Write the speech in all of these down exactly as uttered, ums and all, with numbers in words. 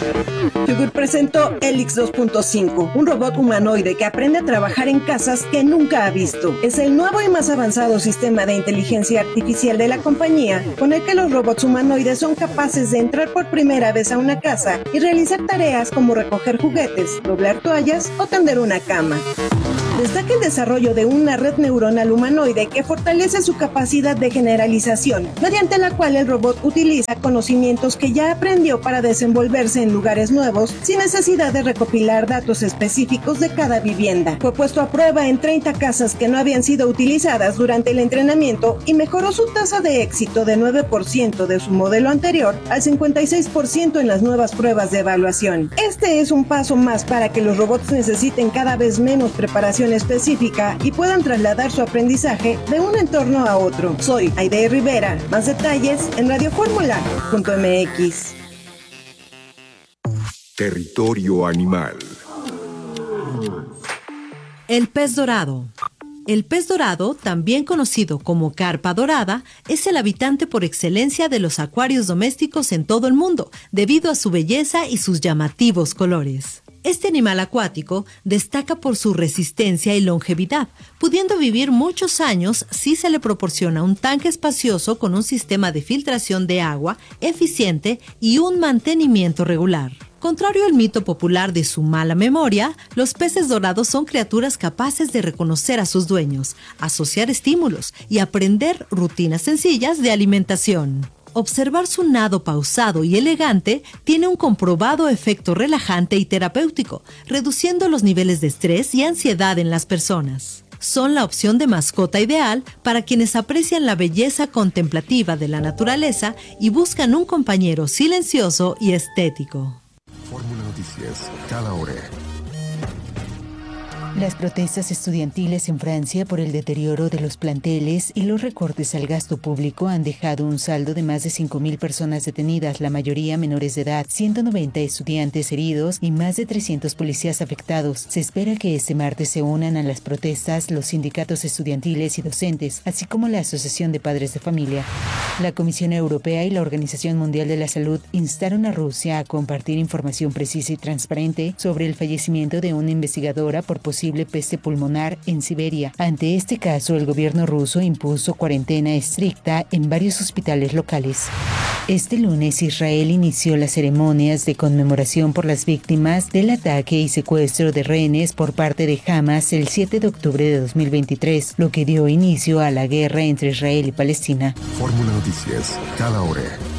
Yugur presentó Helix dos punto cinco, un robot humanoide que aprende a trabajar en casas que nunca ha visto. Es el nuevo y más avanzado sistema de inteligencia artificial de la compañía, con el que los robots humanoides son capaces de entrar por primera vez a una casa y realizar tareas como recoger juguetes, doblar toallas o tender una cama. Destaca el desarrollo de una red neuronal humanoide que fortalece su capacidad de generalización, mediante la cual el robot utiliza conocimientos que ya aprendió para desenvolverse en lugares nuevos, sin necesidad de recopilar datos específicos de cada vivienda. Fue puesto a prueba en treinta casas que no habían sido utilizadas durante el entrenamiento y mejoró su tasa de éxito de nueve por ciento de su modelo anterior al cincuenta y seis por ciento en las nuevas pruebas de evaluación. Este es un paso más para que los robots necesiten cada vez menos preparación específica y puedan trasladar su aprendizaje de un entorno a otro. Soy Aide Rivera. Más detalles en radio fórmula punto m x. Territorio animal. El pez dorado. El pez dorado, también conocido como carpa dorada, es el habitante por excelencia de los acuarios domésticos en todo el mundo, debido a su belleza y sus llamativos colores. Este animal acuático destaca por su resistencia y longevidad, pudiendo vivir muchos años si se le proporciona un tanque espacioso con un sistema de filtración de agua eficiente y un mantenimiento regular. Contrario al mito popular de su mala memoria, los peces dorados son criaturas capaces de reconocer a sus dueños, asociar estímulos y aprender rutinas sencillas de alimentación. Observar su nado pausado y elegante tiene un comprobado efecto relajante y terapéutico, reduciendo los niveles de estrés y ansiedad en las personas. Son la opción de mascota ideal para quienes aprecian la belleza contemplativa de la naturaleza y buscan un compañero silencioso y estético. Fórmula Noticias, cada hora. Las protestas estudiantiles en Francia por el deterioro de los planteles y los recortes al gasto público han dejado un saldo de más de cinco mil personas detenidas, la mayoría menores de edad, ciento noventa estudiantes heridos y más de trescientos policías afectados. Se espera que este martes se unan a las protestas los sindicatos estudiantiles y docentes, así como la Asociación de Padres de Familia. La Comisión Europea y la Organización Mundial de la Salud instaron a Rusia a compartir información precisa y transparente sobre el fallecimiento de una investigadora por posible peste pulmonar en Siberia. Ante este caso, el gobierno ruso impuso cuarentena estricta en varios hospitales locales. Este lunes, Israel inició las ceremonias de conmemoración por las víctimas del ataque y secuestro de rehenes por parte de Hamas el siete de octubre de dos mil veintitrés, lo que dio inicio a la guerra entre Israel y Palestina. Fórmula Noticias, cada hora.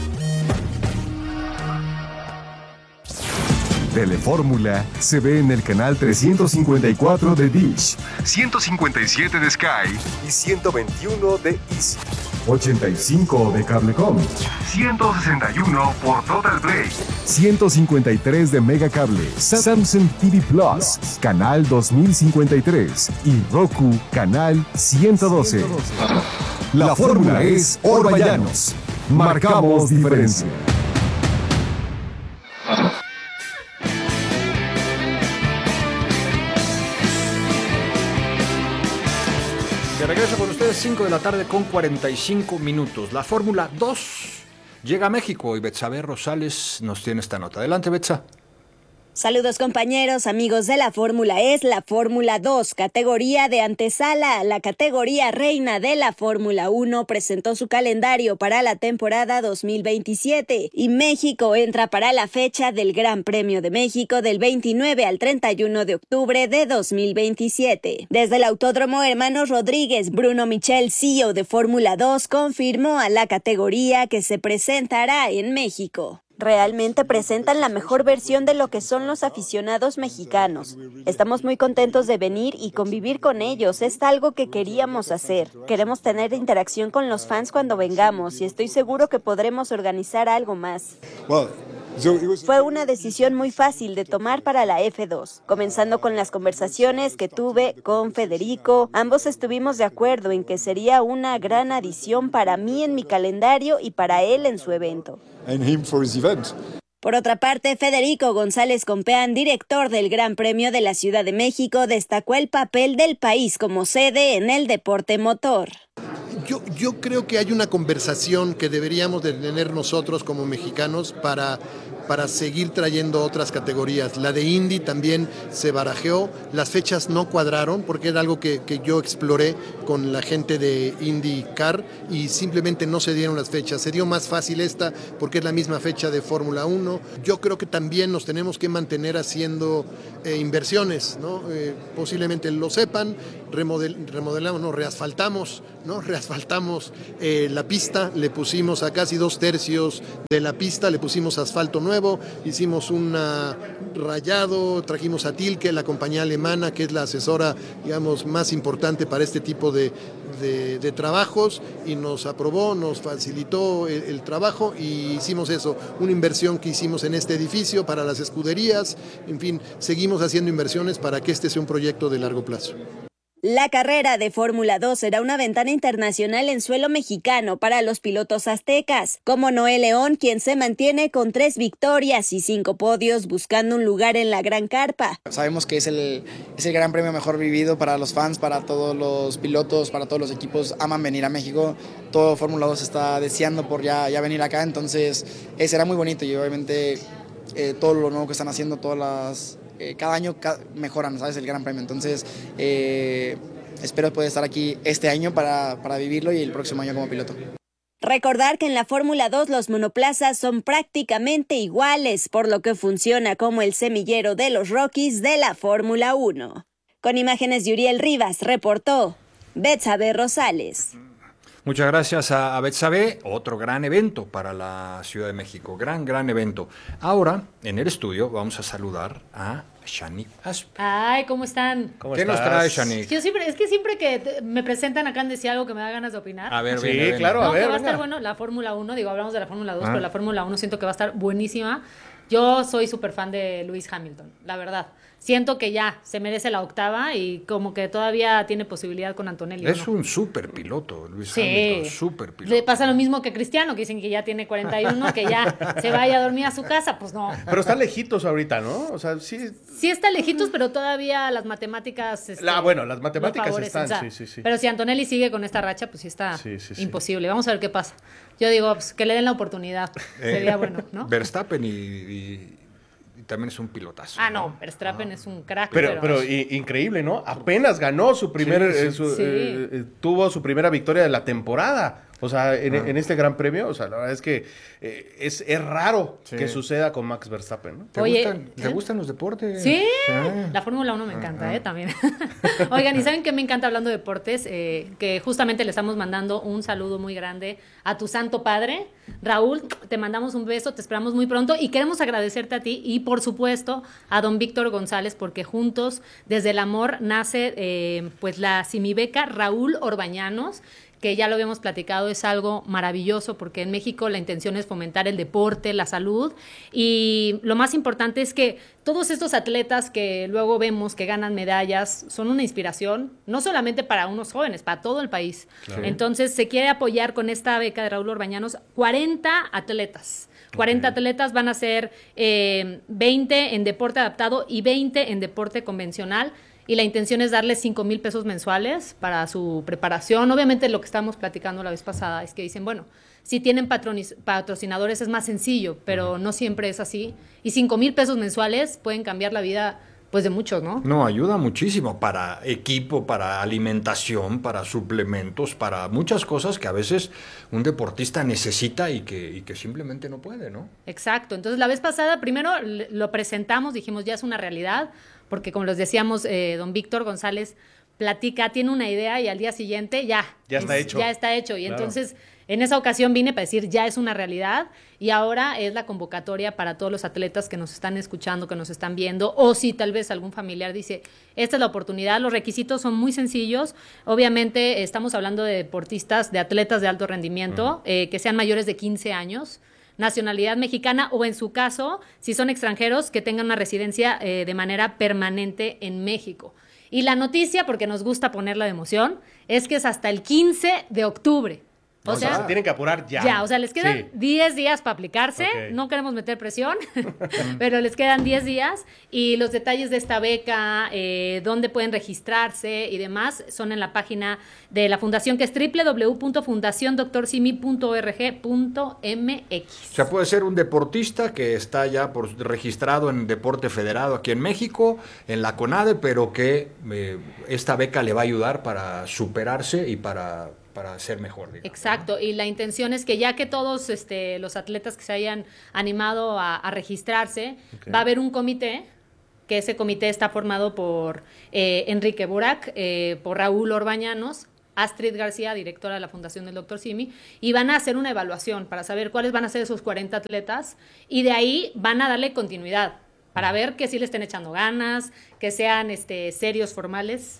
Telefórmula se ve en el canal trescientos cincuenta y cuatro de Dish, ciento cincuenta y siete de Sky y ciento veintiuno de Easy, ochenta y cinco de Cablecom, ciento sesenta y uno por Total Play, ciento cincuenta y tres de Megacable, Samsung T V Plus, canal dos mil cincuenta y tres y Roku, canal ciento doce. La fórmula es Orballanos. Marcamos diferencia. De regreso con ustedes, cinco de la tarde con cuarenta y cinco minutos. La Fórmula dos llega a México y Betsabe Rosales nos tiene esta nota. Adelante, Betsa. Saludos compañeros, amigos de la Fórmula. Es la Fórmula dos, categoría de antesala. La categoría reina de la Fórmula uno presentó su calendario para la temporada dos mil veintisiete y México entra para la fecha del Gran Premio de México del veintinueve al treinta y uno de octubre de dos mil veintisiete. Desde el Autódromo Hermanos Rodríguez, Bruno Michel, C E O de Fórmula dos, confirmó a la categoría que se presentará en México. Realmente presentan la mejor versión de lo que son los aficionados mexicanos. Estamos muy contentos de venir y convivir con ellos. Es algo que queríamos hacer. Queremos tener interacción con los fans cuando vengamos y estoy seguro que podremos organizar algo más. Fue una decisión muy fácil de tomar para la F dos, comenzando con las conversaciones que tuve con Federico. Ambos estuvimos de acuerdo en que sería una gran adición para mí en mi calendario y para él en su evento. Por otra parte, Federico González Compeán, director del Gran Premio de la Ciudad de México, destacó el papel del país como sede en el deporte motor. Yo, yo creo que hay una conversación que deberíamos de tener nosotros como mexicanos para para seguir trayendo otras categorías. La de Indy también se barajeó, las fechas no cuadraron porque era algo que, que yo exploré con la gente de IndyCar y simplemente no se dieron las fechas. Se dio más fácil esta porque es la misma fecha de Fórmula uno. Yo creo que también nos tenemos que mantener haciendo eh, inversiones, ¿no? Eh, posiblemente lo sepan, remodel, remodelamos, no, reasfaltamos, ¿no? Reasfaltamos eh, la pista, le pusimos a casi dos tercios de la pista, le pusimos asfalto nuevo, hicimos un rayado, trajimos a Tilke, la compañía alemana, que es la asesora, digamos, más importante para este tipo de, de, de trabajos, y nos aprobó, nos facilitó el, el trabajo y hicimos eso, una inversión que hicimos en este edificio para las escuderías, en fin, seguimos haciendo inversiones para que este sea un proyecto de largo plazo. La carrera de Fórmula dos será una ventana internacional en suelo mexicano para los pilotos aztecas, como Noé León, quien se mantiene con tres victorias y cinco podios buscando un lugar en la Gran Carpa. Sabemos que es el, es el gran premio mejor vivido para los fans, para todos los pilotos, para todos los equipos, aman venir a México, todo Fórmula dos está deseando por ya, ya venir acá, entonces eh, será muy bonito y obviamente eh, todo lo nuevo que están haciendo, todas las... Eh, cada año ca- mejoran, ¿sabes? El Gran Premio. Entonces, eh, espero poder estar aquí este año para, para vivirlo y el próximo año como piloto. Recordar que en la Fórmula dos los monoplazas son prácticamente iguales, por lo que funciona como el semillero de los Rockies de la Fórmula uno. Con imágenes de Uriel Rivas, reportó Betsabe Rosales. Muchas gracias a, a Betsabe, otro gran evento para la Ciudad de México, gran, gran evento. Ahora, en el estudio, vamos a saludar a Shani Aspe. Ay, ¿cómo están? ¿Cómo ¿Qué estás? Nos trae, Shani? Yo siempre, es que siempre que te, me presentan acá han decía algo que me da ganas de opinar. A ver, sí, viene, viene. claro, no, a ver. Que va a venga. estar bueno la Fórmula uno, digo, hablamos de la Fórmula dos, ah. pero la Fórmula uno siento que va a estar buenísima. Yo soy súper fan de Lewis Hamilton, la verdad. Siento que ya se merece la octava y como que todavía tiene posibilidad con Antonelli. Es ¿no? un súper piloto, Lewis sí. Hamilton, súper piloto. Le pasa lo mismo que Cristiano, que dicen que ya tiene cuarenta y uno, que ya se vaya a dormir a su casa, pues no. Pero están lejitos ahorita, ¿no? O sea, sí. Sí está lejitos, pero todavía las matemáticas... Este, la, bueno, las matemáticas están, o sea, sí, sí, sí. Pero si Antonelli sigue con esta racha, pues sí está sí, sí, sí. imposible. Vamos a ver qué pasa. Yo digo, pues, que le den la oportunidad. Eh, Sería bueno, ¿no? Verstappen y... y... también es un pilotazo. Ah, no, Verstappen ah. es un crack. Pero, pero, pero y, increíble, ¿no? Apenas ganó su primer, sí, sí, eh, su, sí. Eh, tuvo su primera victoria de la temporada. O sea, en, ah. en este gran premio, o sea, la verdad es que eh, es, es raro sí. que suceda con Max Verstappen, ¿no? ¿Te, Oye, gustan, ¿te gustan los deportes? Sí, sí. La Fórmula uno me encanta, ah. ¿eh? También. Oigan, ¿y saben qué me encanta hablando de deportes? Eh, que justamente le estamos mandando un saludo muy grande a tu santo padre, Raúl. Te mandamos un beso, te esperamos muy pronto y queremos agradecerte a ti y, por supuesto, a don Víctor González, porque juntos, desde el amor, nace eh, pues la Simibeca Raúl Orbañanos, que ya lo habíamos platicado, es algo maravilloso porque en México la intención es fomentar el deporte, la salud y lo más importante es que todos estos atletas que luego vemos que ganan medallas son una inspiración, no solamente para unos jóvenes, para todo el país. Claro. Entonces se quiere apoyar con esta beca de Raúl Orbañanos cuarenta atletas. cuarenta okay. atletas van a ser eh, veinte en deporte adaptado y veinte en deporte convencional. Y la intención es darles cinco mil pesos mensuales para su preparación. Obviamente lo que estábamos platicando la vez pasada es que dicen, bueno, si tienen patroniz- patrocinadores es más sencillo, pero uh-huh. no siempre es así. Y cinco mil pesos mensuales pueden cambiar la vida pues de muchos, ¿no? No, ayuda muchísimo para equipo, para alimentación, para suplementos, para muchas cosas que a veces un deportista necesita y que, y que simplemente no puede, ¿no? Exacto. Entonces la vez pasada primero lo presentamos, dijimos ya es una realidad, porque como les decíamos, eh, don Víctor González platica, tiene una idea y al día siguiente ya. Ya está es, hecho. Ya está hecho. Y claro. entonces, en esa ocasión vine para decir, ya es una realidad y ahora es la convocatoria para todos los atletas que nos están escuchando, que nos están viendo, o si tal vez algún familiar dice, esta es la oportunidad. Los requisitos son muy sencillos. Obviamente estamos hablando de deportistas, de atletas de alto rendimiento, uh-huh. eh, que sean mayores de quince años, nacionalidad mexicana o en su caso, si son extranjeros, que tengan una residencia eh, de manera permanente en México. Y la noticia, porque nos gusta ponerla de emoción, es que es hasta el quince de octubre. O o sea, sea, se tienen que apurar ya. Ya, o sea, les quedan Sí. diez días para aplicarse. Ok. No queremos meter presión, pero les quedan diez días. Y los detalles de esta beca, eh, dónde pueden registrarse y demás, son en la página de la fundación, que es doble u doble u doble u punto fundación doctor simi punto org punto m x. O sea, puede ser un deportista que está ya por registrado en Deporte Federado aquí en México, en la CONADE, pero que eh, esta beca le va a ayudar para superarse y para, para ser mejor. Digamos, Exacto, ¿no? y la intención es que ya que todos este, los atletas que se hayan animado a, a registrarse, Ok. va a haber un comité, que ese comité está formado por eh, Enrique Burak, eh, por Raúl Orbañanos, Astrid García, directora de la Fundación del doctor Simi, y van a hacer una evaluación para saber cuáles van a ser esos cuarenta atletas, y de ahí van a darle continuidad, para ver que sí le estén echando ganas, que sean este, serios, formales,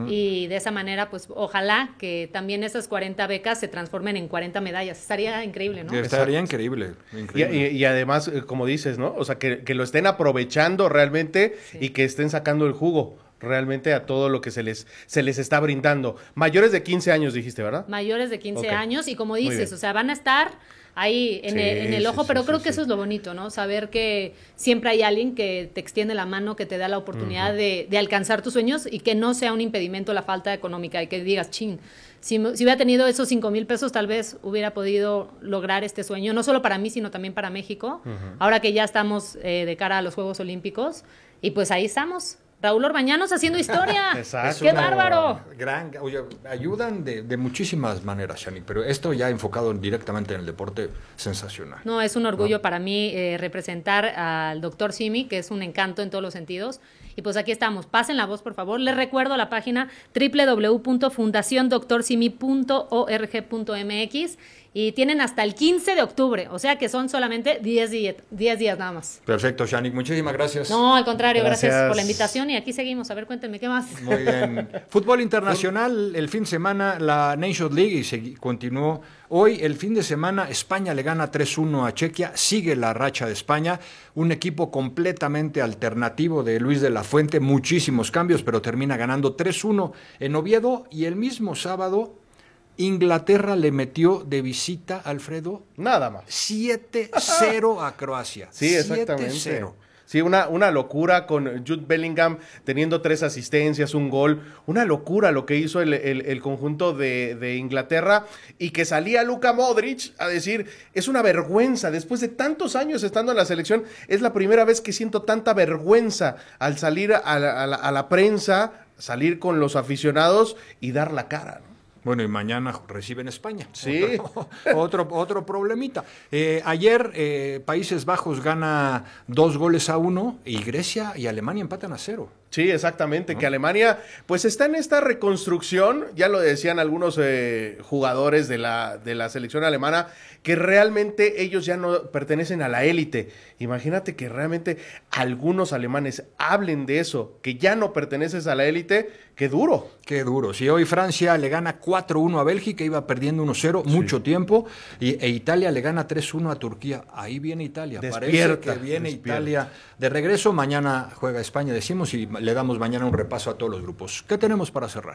y de esa manera, pues, ojalá que también esas cuarenta becas se transformen en cuarenta medallas. Estaría increíble, ¿no? Estaría increíble. Y, increíble. y- y además, eh, como dices, ¿no? O sea, que, que lo estén aprovechando realmente Sí. y que estén sacando el jugo realmente a todo lo que se les, se les está brindando. Mayores de quince años, dijiste, ¿verdad? Mayores de quince Ok. años, y como Muy dices, bien. o sea, van a estar ahí en, Sí, el, en el sí, ojo, sí, pero sí, creo sí. que eso es lo bonito, ¿no? Saber que siempre hay alguien que te extiende la mano, que te da la oportunidad de, de alcanzar tus sueños, y que no sea un impedimento la falta económica, y que digas, chin, si, me- si hubiera tenido esos cinco mil pesos, tal vez hubiera podido lograr este sueño, no solo para mí, sino también para México, ahora que ya estamos eh, de cara a los Juegos Olímpicos, y pues ahí estamos. Raúl Orbañanos haciendo historia. Exacto. ¡Qué Es una bárbaro! Gran, oye, ayudan de, de muchísimas maneras, Shani, pero esto ya enfocado directamente en el deporte, sensacional. No, es un orgullo para mí eh, representar al doctor Simi, que es un encanto en todos los sentidos. Y pues aquí estamos. Pasen la voz, por favor. Les recuerdo la página doble u doble u doble u punto fundación doctor simi punto org punto m x, y tienen hasta el quince de octubre, o sea que son solamente diez días, diez días nada más. Perfecto, Shani, muchísimas gracias. No, al contrario, gracias. Gracias. por la invitación, y aquí seguimos. A ver, cuéntenme, ¿qué más? Muy bien. Fútbol internacional, el fin de semana, la Nations League, y segui- continuó hoy. El fin de semana, España le gana tres uno a Chequia, sigue la racha de España, un equipo completamente alternativo de Luis de la Fuente, muchísimos cambios, pero termina ganando tres uno en Oviedo, y el mismo sábado Inglaterra le metió de visita, Alfredo, Nada más. siete cero a Croacia. Sí, exactamente. siete cero. Sí, una, una locura con Jude Bellingham teniendo tres asistencias, un gol. Una locura lo que hizo el, el- el conjunto de, de Inglaterra, y que salía Luka Modric a decir, es una vergüenza, después de tantos años estando en la selección, es la primera vez que siento tanta vergüenza al salir a la, a la- a la prensa, salir con los aficionados y dar la cara, ¿no? Bueno, y mañana reciben España. Sí. Otro, otro, otro problemita. Eh, ayer eh, Países Bajos gana dos goles a uno, y Grecia y Alemania empatan a cero. Sí, exactamente, que Alemania pues está en esta reconstrucción, ya lo decían algunos eh, jugadores de la, de la selección alemana, que realmente ellos ya no pertenecen a la élite. Imagínate que realmente algunos alemanes hablen de eso, que ya no perteneces a la élite, qué duro. Qué duro. Si hoy Francia le gana cuatro uno a Bélgica, iba perdiendo uno cero mucho tiempo, y, e Italia le gana tres uno a Turquía. Ahí viene Italia. Despierta, Parece que viene despierta. Italia de regreso. Mañana juega España, decimos, y le damos mañana un repaso a todos los grupos. ¿Qué tenemos para cerrar?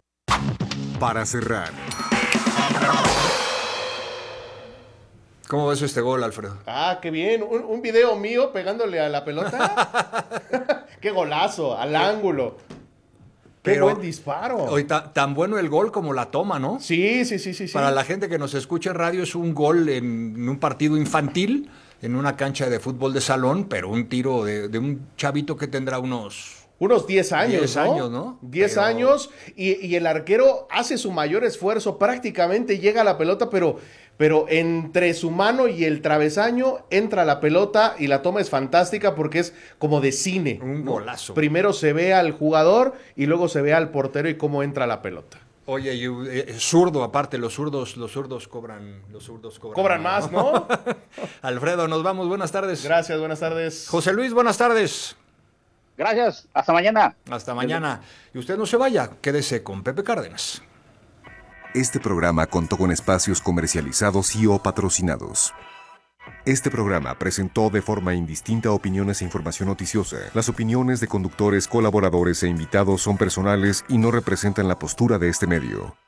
Para cerrar, ¿Cómo ves este gol, Alfredo? Ah, qué bien, un, un video mío pegándole a la pelota. Qué golazo, al ángulo. Qué Pero buen disparo. Hoy ta- tan bueno el gol como la toma, ¿no? Sí, sí, sí, sí. sí. Para la gente que nos escucha en radio, es un gol en un partido infantil, en una cancha de fútbol de salón, pero un tiro de, de un chavito que tendrá unos... Unos diez años, diez ¿no? años, ¿no? diez Pero- años, y, y el arquero hace su mayor esfuerzo, prácticamente llega a la pelota, pero, pero entre su mano y el travesaño entra la pelota, y la toma es fantástica porque es como de cine. Un ¿no? golazo. Primero se ve al jugador y luego se ve al portero y cómo entra la pelota. Oye, y, eh, zurdo, aparte, los zurdos, los zurdos cobran, los zurdos cobran, Cobran más, ¿no? Alfredo, nos vamos, buenas tardes. Gracias, buenas tardes. José Luis, buenas tardes. Gracias, hasta mañana. Hasta mañana. Y usted no se vaya, quédese con Pepe Cárdenas. este programa contó con espacios comercializados y o patrocinados. Este programa presentó de forma indistinta opiniones e información noticiosa. Las opiniones de conductores, colaboradores e invitados son personales y no representan la postura de este medio.